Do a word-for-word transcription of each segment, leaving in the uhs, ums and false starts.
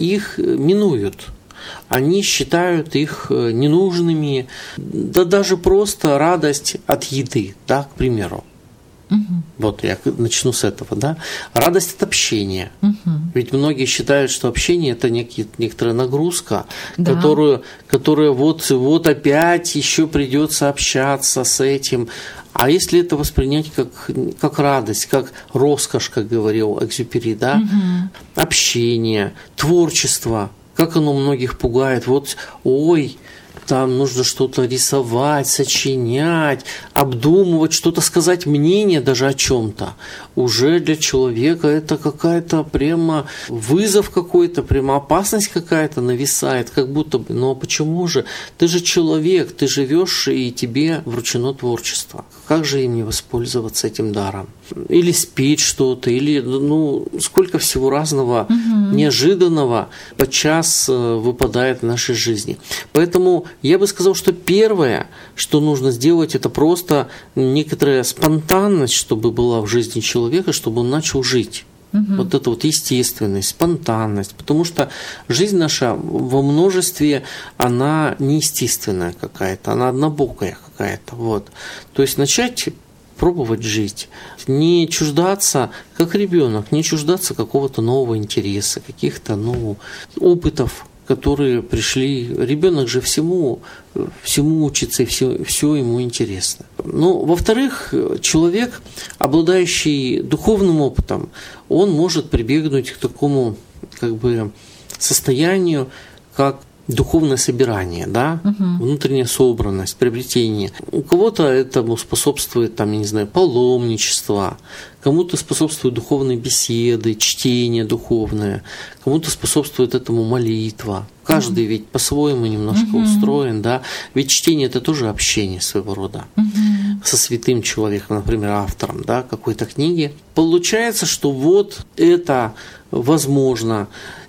их минуют. Они считают их ненужными, да даже просто радость от еды, да, к примеру. Угу. Вот я начну с этого, да. Радость от общения. Угу. Ведь многие считают, что общение – это некий, некоторая нагрузка, да. которую, которая вот, вот опять еще придется общаться с этим. А если это воспринять как, как радость, как роскошь, как говорил Экзюпери, да, угу. общение, творчество, как оно многих пугает. Вот, ой, там нужно что-то рисовать, сочинять, обдумывать, что-то сказать, мнение даже о чем-то. Уже для человека это какая-то прямо вызов какой-то, прямо опасность какая-то нависает, как будто бы. Но почему же? Ты же человек, ты живешь, и тебе вручено творчество. Как же им не воспользоваться этим даром? Или спеть что-то, или ну сколько всего разного, угу. неожиданного подчас выпадает в нашей жизни. Поэтому я бы сказал, что первое, что нужно сделать, это просто некоторая спонтанность, чтобы была в жизни человека, чтобы он начал жить. Угу. Вот это вот естественность, спонтанность. Потому что жизнь наша во множестве, она неестественная какая-то, она однобокая какая-то. Вот. То есть начать пробовать жить, не чуждаться, как ребенок, не чуждаться какого-то нового интереса, каких-то ну, опытов, которые пришли. Ребенок же всему, всему учится, и все, все ему интересно. Ну, во-вторых, человек, обладающий духовным опытом, он может прибегнуть к такому как бы состоянию, как духовное собирание, да, угу. внутренняя собранность, приобретение. У кого-то этому способствует, там, я не знаю, паломничество, кому-то способствуют духовные беседы, чтение духовное, кому-то способствует этому молитва. Каждый ведь по-своему немножко угу. устроен, да. Ведь чтение – это тоже общение своего рода угу. со святым человеком, например, автором, да, какой-то книги. Получается, что вот это возможно.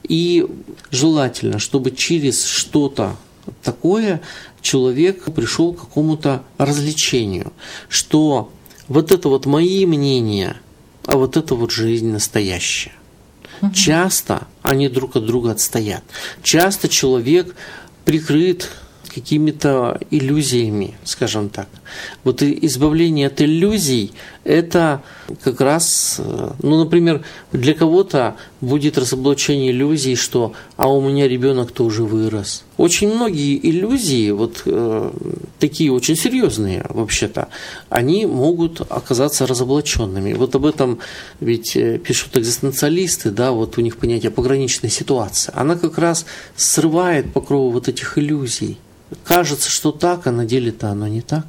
И желательно, чтобы через что-то такое человек пришел к какому-то развлечению, что вот это вот мои мнения, а вот это вот жизнь настоящая. Угу. Часто они друг от друга отстоят. Часто человек прикрыт какими-то иллюзиями, скажем так. Вот избавление от иллюзий – это как раз, ну, например, для кого-то будет разоблачение иллюзий, что «а у меня ребенок-то уже вырос». Очень многие иллюзии, вот э, такие очень серьезные вообще-то, они могут оказаться разоблаченными. Вот об этом ведь пишут экзистенциалисты, да, вот у них понятие пограничной ситуации. Она как раз срывает покровы вот этих иллюзий. Кажется, что так, а на деле-то оно не так.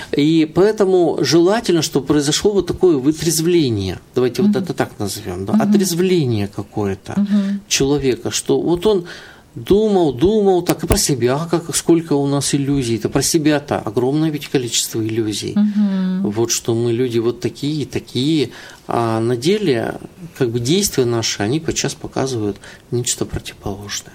И поэтому желательно, чтобы произошло вот такое вытрезвление, давайте mm-hmm. вот это так назовем, да, mm-hmm. отрезвление какое-то mm-hmm. человека, что вот он думал, думал, так и про себя, как сколько у нас иллюзий-то, про себя-то огромное ведь количество иллюзий. Mm-hmm. Вот что мы люди вот такие, такие, а на деле как бы действия наши, они подчас показывают нечто противоположное.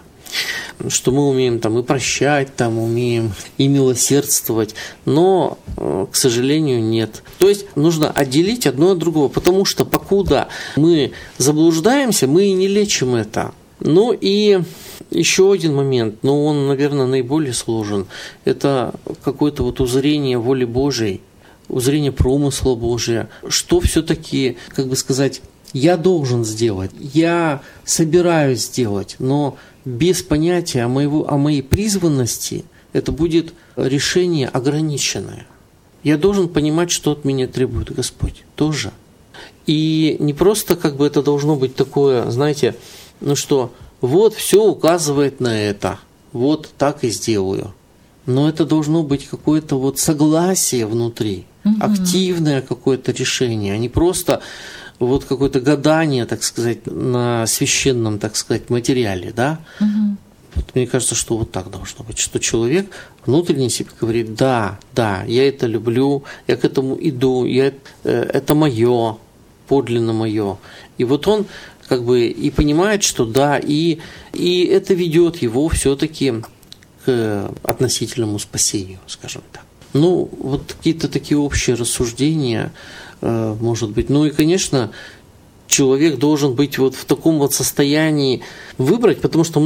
Что мы умеем там и прощать, там умеем и милосердствовать, но, к сожалению, нет. То есть нужно отделить одно от другого, потому что покуда мы заблуждаемся, мы и не лечим это. Ну и еще один момент, но он, наверное, наиболее сложен, это какое-то вот узрение воли Божией, узрение промысла Божия, что все-таки, как бы сказать, я должен сделать, я собираюсь сделать, но без понятия о, моего, о моей призванности это будет решение ограниченное. Я должен понимать, что от меня требует Господь тоже. И не просто как бы это должно быть такое, знаете, ну что, вот все указывает на это, вот так и сделаю. Но это должно быть какое-то вот согласие внутри, угу. активное какое-то решение, а не просто вот какое-то гадание, так сказать, на священном, так сказать, материале, да? Угу. Вот мне кажется, что вот так должно быть, что человек внутренне себе говорит, да, да, я это люблю, я к этому иду, я, это мое, подлинно мое. И вот он как бы и понимает, что да, и, и это ведет его все-таки к относительному спасению, скажем так. Ну, вот какие-то такие общие рассуждения, может быть. Ну и, конечно, человек должен быть вот в таком вот состоянии выбрать, потому что